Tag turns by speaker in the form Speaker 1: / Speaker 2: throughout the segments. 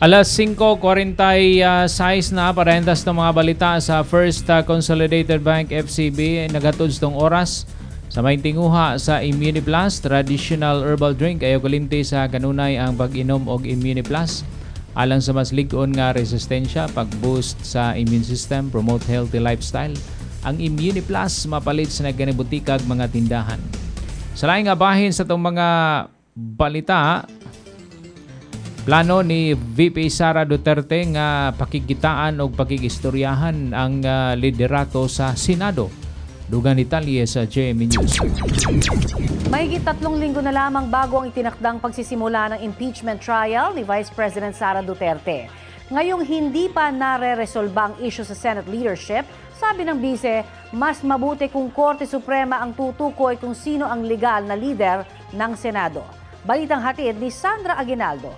Speaker 1: Alas 5:46 na parentas ng mga balita sa First Consolidated Bank FCB nagatod tong oras sa may tinguha sa Immuniplus traditional herbal drink ayo kalimti sa kanunay ang pag-inom og Immuniplus alang sa mas lig-on nga resistensya, pag-boost sa immune system, promote healthy lifestyle. Ang Immuniplus mapalit sa nagganibutikag mga tindahan. Sa laing nga bahin sa itong mga balita, plano ni VP Sara Duterte nga pakikitaan o pakigistoryahan ang liderato sa Senado. Dugang detalye sa JME News.
Speaker 2: Mahigit 3 linggo na lamang bago ang itinakdang pagsisimula ng impeachment trial ni Vice President Sara Duterte. Ngayong hindi pa nare-resolba ang issue sa Senate leadership, sabi ng bise, mas mabuti kung Korte Suprema ang tutukoy kung sino ang legal na leader ng Senado. Balitang hatid ni Sandra Aguinaldo.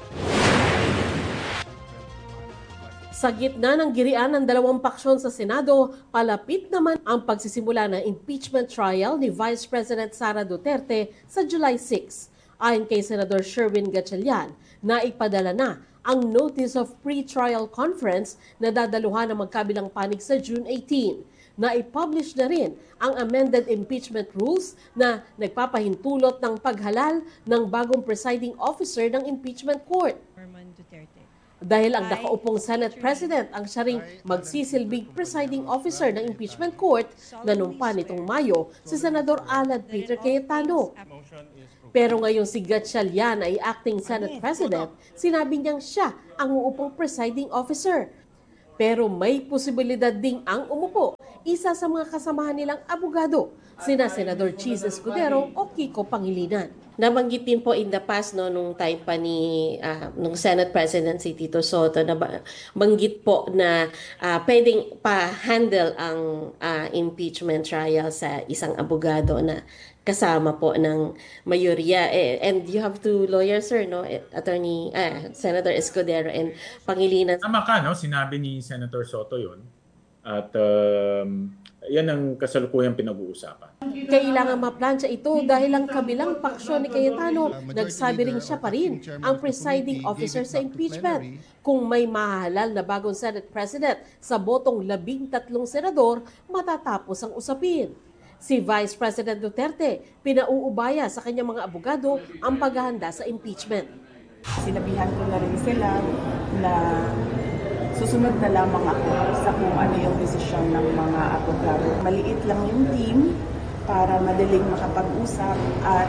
Speaker 3: Sa gitna ng girian ng dalawang paksyon sa Senado, palapit naman ang pagsisimula ng impeachment trial ni Vice President Sara Duterte sa July 6. Ayon kay Senador Sherwin Gatchalian, naipadala na ang Notice of Pre-Trial Conference na dadaluhan ng magkabilang panig sa June 18. Naipublish na rin ang amended impeachment rules na nagpapahintulot ng paghalal ng bagong presiding officer ng impeachment court. Dahil ang nakaupong Senate President ang siya ring magsisilbing presiding officer ng impeachment court, nanumpa nitong Mayo si Senador Alad Peter Cayetano. Pero ngayong si Gatchalian ay acting Senate President, sinabi niyang siya ang uupong presiding officer. Pero may posibilidad ding ang umupo isa sa mga kasamahan nilang abogado, sina Senador Cheese Escudero o Kiko Pangilinan.
Speaker 4: Nabanggit din po in the past nung time pa ni nung Senate President si Tito Soto na banggit po na pwedeng pa-handle ang impeachment trial sa isang abogado na kasama po ng mayorya. And you have two lawyers, sir, no? Attorney Senator Escudero and Pangilinan.
Speaker 5: Tama ka, no? Sinabi ni Senator Soto yun. At yan ang kasalukuyang pinag-uusapan.
Speaker 3: Kailangan maplansya ito dahil ang kabilang paksyon ni Cayetano, nagsabi rin siya pa rin ang presiding officer sa impeachment. Kung may mahahalal na bagong Senate President sa botong 13 senador, matatapos ang usapin. Si Vice President Duterte, pinauubaya sa kanyang mga abogado ang paghahanda sa impeachment.
Speaker 6: Sinabihan ko na rin sila na susunod na lamang ako sa kung ano yung desisyon ng mga abogado. Maliit lang yung team para madaling makapag-usap at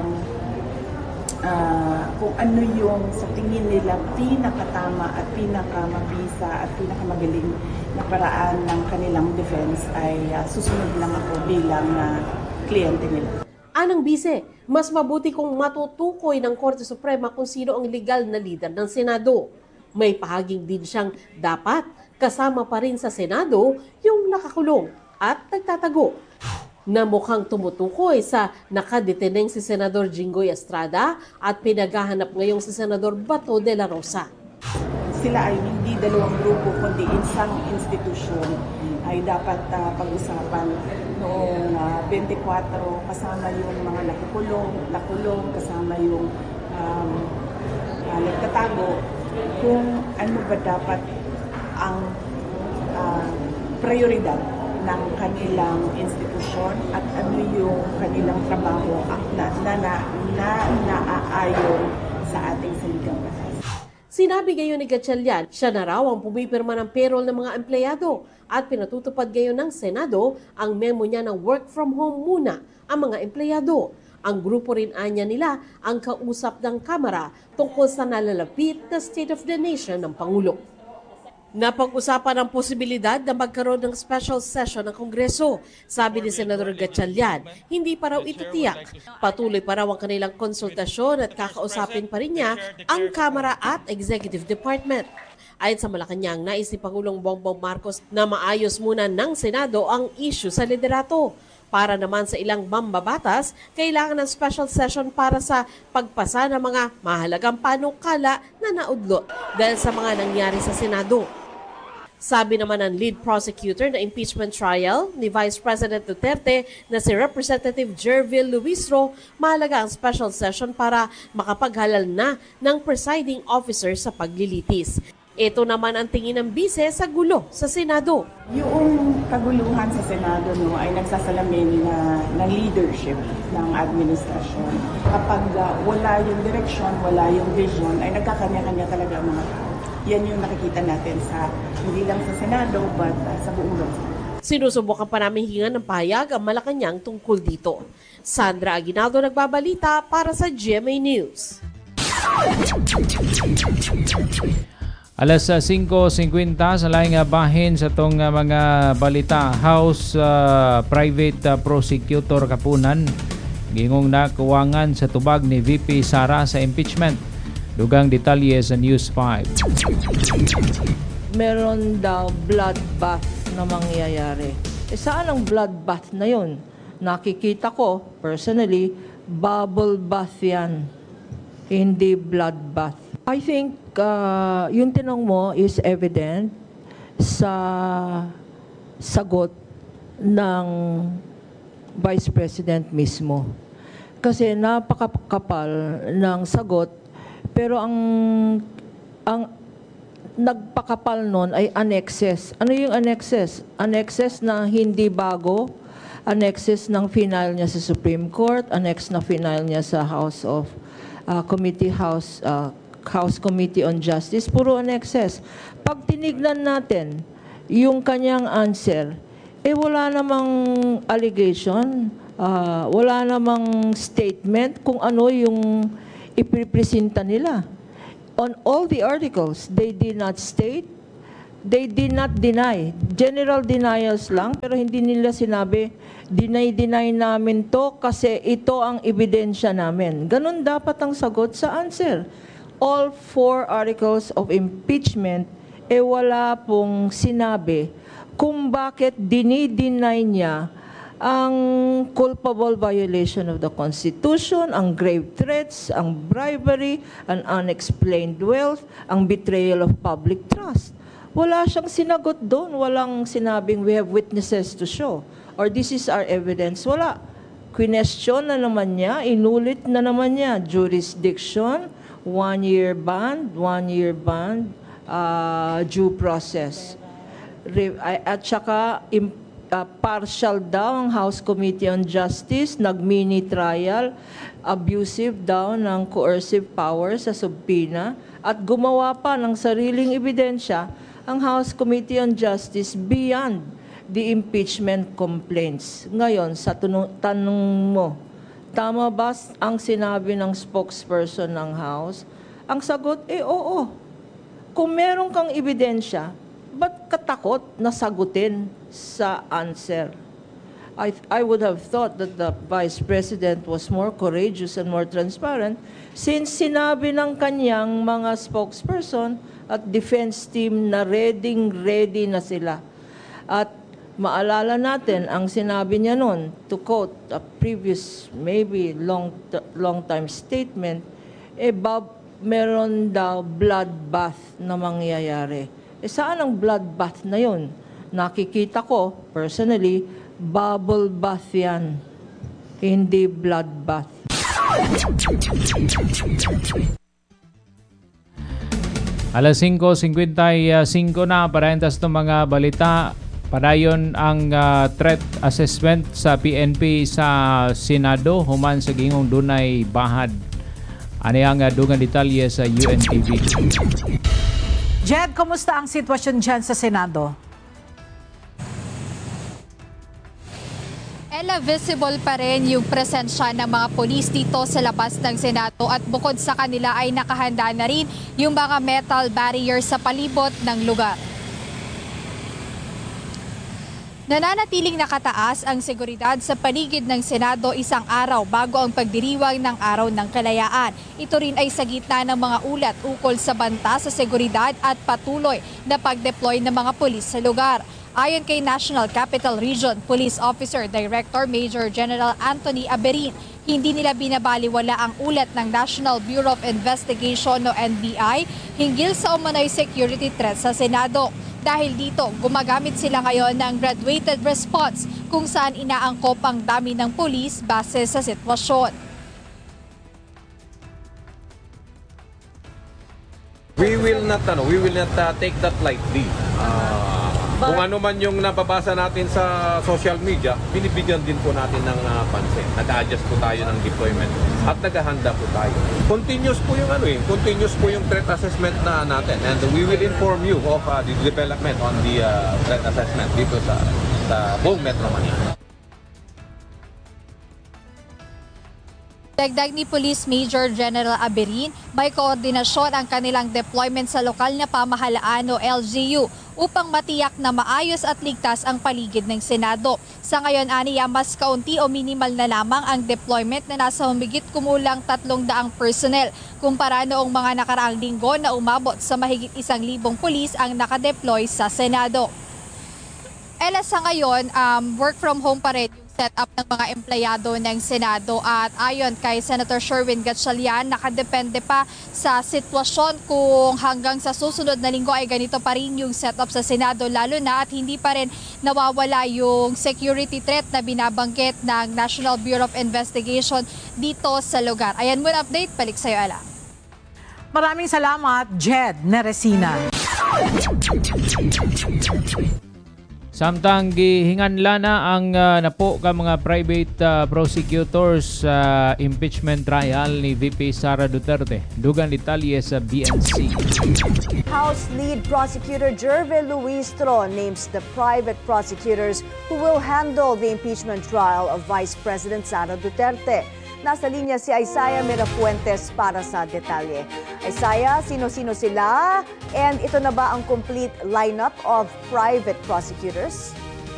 Speaker 6: kung ano yung sa tingin nila pinakatama at pinakamabisa at pinakamagaling na paraan ng kanilang defense ay susunod lang ako bilang kliyente nila.
Speaker 3: Anang bise, mas mabuti kung matutukoy ng Korte Suprema kung sino ang legal na leader ng Senado. May pahaging din siyang dapat kasama pa rin sa Senado yung nakakulong at nagtatago na mukhang tumutukoy sa nakadeteneng si Senador Jinggoy Estrada at pinaghahanap ngayong si Senador Bato de la Rosa.
Speaker 6: Sila ay hindi dalawang grupo kundi isang institusyon ay dapat pag-usapan noong 24 kasama yung mga nakulong, kasama yung nagtatago kung ano ba dapat ang prioridad ng kanilang institusyon at ano yung kanilang trabaho na naaayon sa ating saligang batas.
Speaker 3: Sinabi gayon ni Gatchalian, siya na raw ang pumipirma ng payroll ng mga empleyado at pinatutupad gayon ng Senado ang memo niya na work from home muna ang mga empleyado. Ang grupo rin anya nila ang kausap ng Kamara tungkol sa nalalapit na State of the Nation ng Pangulo. Napag-usapan ang posibilidad na magkaroon ng special session ng Kongreso. Sabi ni Senador Gatchalian, hindi pa raw ito tiyak. Patuloy pa raw ang kanilang konsultasyon at kakausapin pa rin niya ang Kamara at Executive Department. Ayon sa Malacanang, nais ni Pangulong Bongbong Marcos na maayos muna ng Senado ang issue sa liderato. Para naman sa ilang mambabatas, kailangan ng special session para sa pagpasa ng mga mahalagang panukala na naudlot dahil sa mga nangyari sa Senado. Sabi naman ng lead prosecutor na impeachment trial ni Vice President Duterte na si Representative Jervil Luisro, mahalaga ang special session para makapaghalal na ng presiding officer sa paglilitis. Ito naman ang tingin ng bise sa gulo sa Senado.
Speaker 6: Yung kaguluhan sa Senado ay nagsasalamin na leadership ng administrasyon. Kapag wala yung direction, wala yung vision, ay nagkakanya-kanya talaga ang mga tao. Yan yung nakikita natin hindi lang sa Senado, but sa buong bansa.
Speaker 3: Sinusubukan pa namin hingan ng pahayag ang Malacanang tungkol dito. Sandra Aguinaldo nagbabalita para sa GMA News.
Speaker 1: Alas 5:50 sa laing bahin sa tong mga balita. House Private Prosecutor Kapunan gingong nakuwangan sa tubag ni VP Sara sa impeachment. Dugang detalye sa News 5.
Speaker 7: Meron daw bloodbath na mangyayari. Saan ang bloodbath na yun? Nakikita ko, personally, bubble bath yan. Hindi bloodbath. I think yung tinong mo is evident sa sagot ng Vice President mismo. Kasi napakakapal ng sagot, pero ang nagpakapal nun ay annexes. Ano yung annexes? Annexes na hindi bago, annexes ng final niya sa Supreme Court, annex na final niya sa House Committee on Justice, puro annexes. Pag tinignan natin yung kanyang answer, wala namang allegation, wala namang statement kung ano yung ipipresenta nila. On all the articles, they did not state, they did not deny. General denials lang, pero hindi nila sinabi, deny namin to kasi ito ang ebidensya namin. Ganun dapat ang sagot sa answer. All 4 articles of impeachment, wala pong sinabi kung bakit dinideny niya ang culpable violation of the Constitution, ang grave threats, ang bribery, ang unexplained wealth, ang betrayal of public trust. Wala siyang sinagot doon. Walang sinabing we have witnesses to show or this is our evidence. Wala. Question na naman niya, inulit na naman niya. Jurisdiction, 1-year ban, due process. At saka partial daw ang House Committee on Justice, nag-mini trial, abusive daw ng coercive power sa subpoena, at gumawa pa ng sariling ebidensya ang House Committee on Justice beyond the impeachment complaints. Ngayon, sa tanong mo, tama ba ang sinabi ng spokesperson ng House? Ang sagot, oo. Kung meron kang ebidensya, ba't katakot na sagutin sa answer? I would have thought that the Vice President was more courageous and more transparent since sinabi ng kanyang mga spokesperson at defense team na ready na sila. At maalala natin ang sinabi niya noon, to quote a previous maybe long time statement, meron daw bloodbath na mangyayari. Saan ang bloodbath na yun? Nakikita ko, personally, bubble bath yan. Hindi bloodbath.
Speaker 1: Alas 5:55 na, parentas ng mga balita. Padayon ang threat assessment sa PNP sa Senado, human sa gingong dunay bahad. Ano ang dungan detalye sa UNTV?
Speaker 2: Jed, kumusta ang sitwasyon dyan sa Senado?
Speaker 8: Ella, visible pa rin yung presensya ng mga polis dito sa labas ng Senado at bukod sa kanila ay nakahanda na rin yung mga metal barrier sa palibot ng lugar. Nananatiling nakataas ang seguridad sa paligid ng Senado isang araw bago ang pagdiriwang ng Araw ng Kalayaan. Ito rin ay sa gitna ng mga ulat ukol sa banta sa seguridad at patuloy na pag-deploy ng mga pulis sa lugar. Ayon kay National Capital Region Police Officer Director Major General Anthony Aberin, hindi nila binabaliwala ang ulat ng National Bureau of Investigation o NBI hinggil sa umano'y security threat sa Senado. Dahil dito, gumagamit sila ngayon ng graduated response kung saan inaangkop ang dami ng pulis base sa sitwasyon.
Speaker 9: We will not take that lightly. Kung ano man yung nababasa natin sa social media, binibigyan din po natin ng pansin. Nag-adjust po tayo ng deployment at naghahanda po tayo. Continuous po yung threat assessment na natin, and we will inform you of the development on the threat assessment dito sa buong Metro Manila.
Speaker 8: Dagdag ni Police Major General Aberin, may koordinasyon ang kanilang deployment sa lokal na pamahalaan o LGU upang matiyak na maayos at ligtas ang paligid ng Senado. Sa ngayon, aniya, mas kaunti o minimal na lamang ang deployment na nasa humigit kumulang 300 personnel kumpara noong mga nakaraang linggo na umabot sa mahigit 1,000 pulis ang nakadeploy sa Senado. Ella, sa ngayon, work from home pa rin yung setup ng mga empleyado ng Senado at ayon kay Senator Sherwin Gatchalian, nakadepende pa sa sitwasyon kung hanggang sa susunod na linggo ay ganito pa rin yung setup sa Senado, lalo na at hindi pa rin nawawala yung security threat na binabanggit ng National Bureau of Investigation dito sa lugar. Ayan mo update, balik sa'yo, Ala.
Speaker 2: Maraming salamat, Jed Neresina.
Speaker 1: Samtang gihinganla na ang napo ka mga private prosecutors sa impeachment trial ni VP Sara Duterte. Dugang detalye sa BNC.
Speaker 10: House Lead Prosecutor Jervil Luistro names the private prosecutors who will handle the impeachment trial of Vice President Sara Duterte. Nasa linya si Isaiah Mirafuentes para sa detalye. Isaiah, sino-sino sila? And ito na ba ang complete lineup of private prosecutors?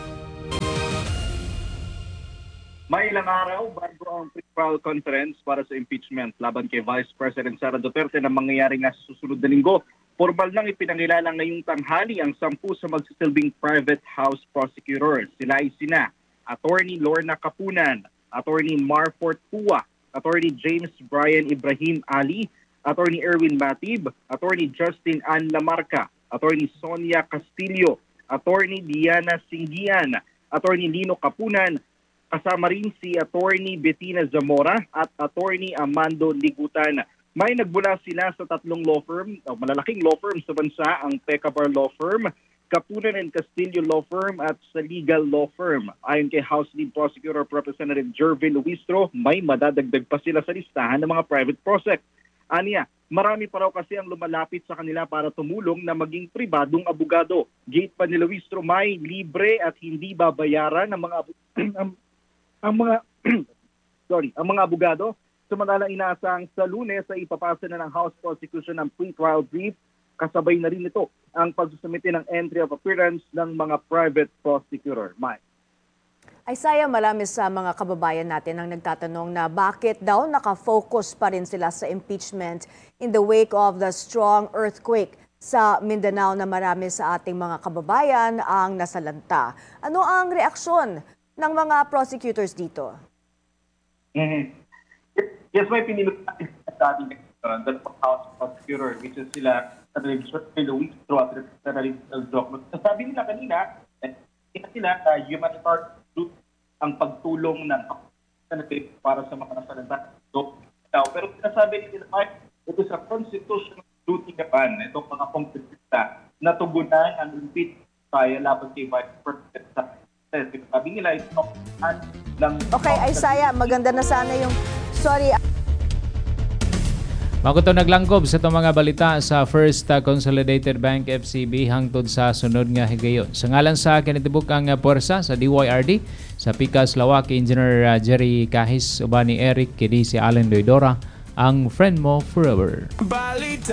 Speaker 11: May ilang araw bago ang pre-trial conference para sa impeachment laban kay Vice President Sara Duterte na mangyayari nga sa susunod na linggo. Formal nang ipinangilala ngayong tanghali ang 10 sa magsisilbing private house prosecutors. Sila ay sina Attorney Lorna Kapunan, Attorney Marfort Pua, Attorney James Brian Ibrahim Ali, Attorney Erwin Matib, Attorney Justin Ann Lamarca, Attorney Sonia Castillo, Attorney Diana Singian, Attorney Lino Kapunan, kasama rin si Attorney Bettina Zamora at Attorney Amando Ligutan. May nagbula sila sa 3 law firm, malalaking law firm sa bansa, ang Pecabar Law Firm, Kapunan and Castillo Law Firm at sa Legal Law Firm. Ayon kay House Lead Prosecutor Representative Jervil Luistro, may madadagdag pa sila sa listahan ng mga private prosec. Aniya, marami pa raw kasi ang lumalapit sa kanila para tumulong na maging pribadong abogado. Gate pa ni Luistro, may libre at hindi babayaran ng ang mga abogado. Samantalang inaasang sa Lunes ay ipapasa na ng House Prosecution ng pre-trial brief. Kasabay na rin ito ang pagsusumite ng entry of appearance ng mga private prosecutor. Mike.
Speaker 10: Isaiah, marami sa mga kababayan natin ang nagtatanong na bakit daw nakafocus pa rin sila sa impeachment in the wake of the strong earthquake sa Mindanao na marami sa ating mga kababayan ang nasalanta. Ano ang reaksyon ng mga prosecutors dito?
Speaker 11: Yes, may pinilot natin sa ating House Prosecutor, which is sila Luistro at sabi nila kanina, humanitarian truth ang pagtulong ng para sa mga nasalanta. Pero sinasabi nila, ito sa constitutional duty naman, itong mga kongresista na tugunan ang impeachment trial laban kay Vice President sa sabi nila, ito ng...
Speaker 10: Okay, Isaiah, maganda na sana yung... Sorry.
Speaker 1: Makuto naglangkob sa itong mga balita sa First Consolidated Bank FCB hangtod sa sunod nga higayon. Sa ngalan sa kinitibuk ang puwersa sa DYRD, sa Pikas Lawak, Engineer Jerry Kahis, uban ni Eric, kini si Allen Doidora, ang friend mo forever.